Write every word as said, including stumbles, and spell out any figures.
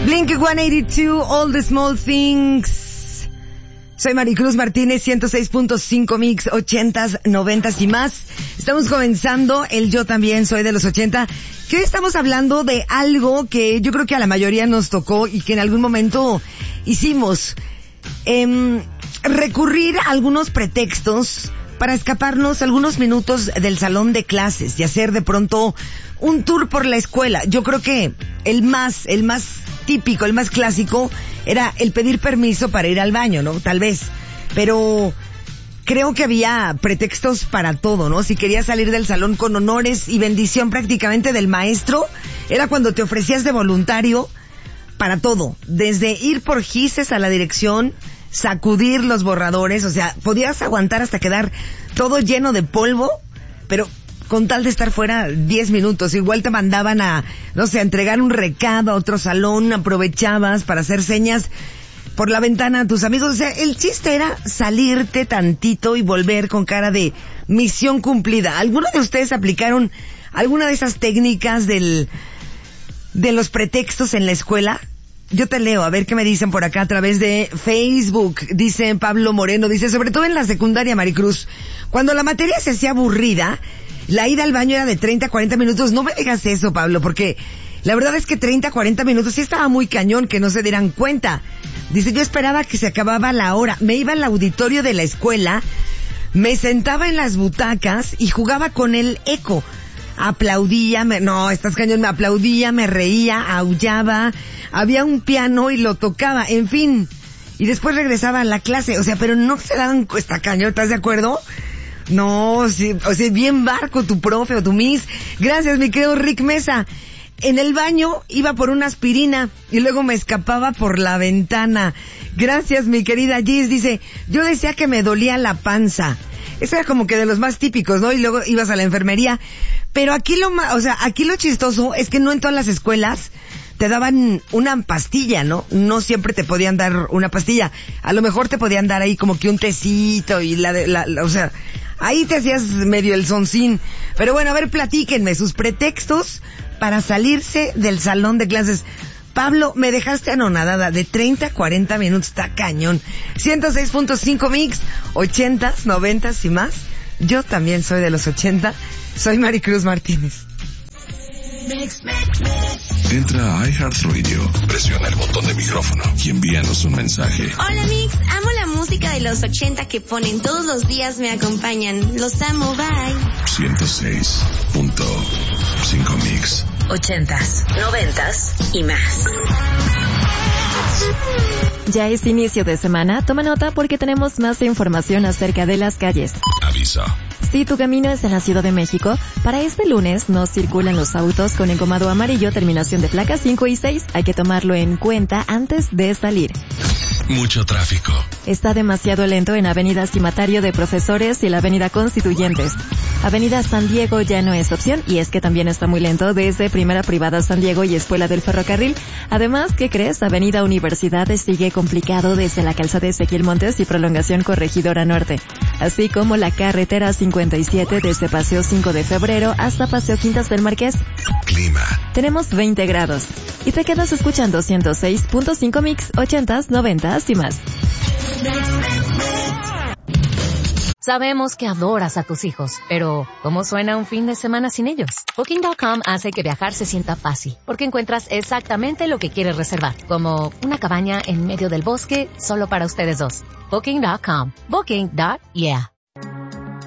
Blink ciento ochenta y dos, All the Small Things. Soy Maricruz Martínez, ciento seis punto cinco Mix, ochentas, noventas y más. Estamos comenzando el Yo También Soy de los ochenta, que hoy estamos hablando de algo que yo creo que a la mayoría nos tocó y que en algún momento hicimos. Eh, recurrir a algunos pretextos para escaparnos algunos minutos del salón de clases y hacer de pronto un tour por la escuela. Yo creo que el más, el más típico, el más clásico era el pedir permiso para ir al baño, ¿no? Tal vez. Pero creo que había pretextos para todo, ¿no? Si querías salir del salón con honores y bendición prácticamente del maestro, era cuando te ofrecías de voluntario para todo. Desde ir por gises a la dirección, sacudir los borradores, o sea, podías aguantar hasta quedar todo lleno de polvo, pero con tal de estar fuera diez minutos. Igual te mandaban a, no sé, a entregar un recado a otro salón, aprovechabas para hacer señas por la ventana a tus amigos. O sea, el chiste era salirte tantito y volver con cara de misión cumplida. ¿Alguno de ustedes aplicaron alguna de esas técnicas del, de los pretextos en la escuela? Yo te leo, a ver qué me dicen por acá a través de Facebook. Dice Pablo Moreno, dice, sobre todo en la secundaria, Maricruz, cuando la materia se hacía aburrida, la ida al baño era de treinta a cuarenta minutos. No me digas eso, Pablo, porque la verdad es que treinta a cuarenta minutos sí estaba muy cañón, que no se dieran cuenta. Dice, yo esperaba que se acababa la hora. Me iba al auditorio de la escuela, me sentaba en las butacas y jugaba con el eco. Aplaudía, me, no, estás cañón, me aplaudía, me reía, aullaba, había un piano y lo tocaba, en fin. Y después regresaba a la clase, o sea, pero no se daban cuesta cañón, ¿estás de acuerdo? No, sí, o sea, bien barco tu profe o tu miss. Gracias, mi querido Rick Mesa. En el baño iba por una aspirina y luego me escapaba por la ventana. Gracias, mi querida Gis. Dice, yo decía que me dolía la panza. Eso era como que de los más típicos, ¿no? Y luego ibas a la enfermería. Pero aquí lo más, o sea, aquí lo chistoso es que no en todas las escuelas te daban una pastilla, ¿no? No siempre te podían dar una pastilla. A lo mejor te podían dar ahí como que un tecito y la, de, la, la o sea, ahí te hacías medio el soncín. Pero bueno, a ver, platíquenme sus pretextos para salirse del salón de clases. Pablo, me dejaste anonadada, de treinta a cuarenta minutos, está cañón. ciento seis punto cinco Mix, ochentas, noventas y más. Yo también soy de los ochenta, soy Maricruz Martínez. Entra a iHeartRadio, presiona el botón de micrófono y envíanos un mensaje. Hola Mix, amo la música de los ochenta que ponen todos los días, me acompañan. Los amo, bye. ciento seis punto cinco Mix. Ochentas, noventas y más. Ya es inicio de semana, toma nota porque tenemos más información acerca de las calles. Aviso. Si tu camino es en la Ciudad de México, para este lunes no circulan los autos con engomado amarillo, terminación de placas cinco y seis. Hay que tomarlo en cuenta antes de salir. Mucho tráfico. Está demasiado lento en Avenida Cimatario de Profesores y la Avenida Constituyentes. Avenida San Diego ya no es opción y es que también está muy lento desde Primera Privada San Diego y Escuela del Ferrocarril. Además, ¿qué crees? Avenida Universidades sigue complicado desde la calzada de Ezequiel Montes y Prolongación Corregidora Norte. Así como la carretera cincuenta y siete desde Paseo cinco de Febrero hasta Paseo Quintas del Marqués. Clima. Tenemos veinte grados. Y te quedas escuchando ciento seis punto cinco Mix, ochentas, noventas y más. Sabemos que adoras a tus hijos, pero ¿cómo suena un fin de semana sin ellos? Booking punto com hace que viajar se sienta fácil, porque encuentras exactamente lo que quieres reservar, como una cabaña en medio del bosque solo para ustedes dos. Booking punto com. Booking. Yeah.